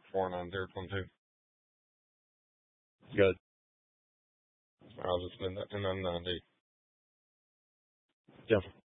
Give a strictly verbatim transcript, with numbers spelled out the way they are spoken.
four nine zero two two. Good. I'll just spend that ten ninety nine, dude. Yeah.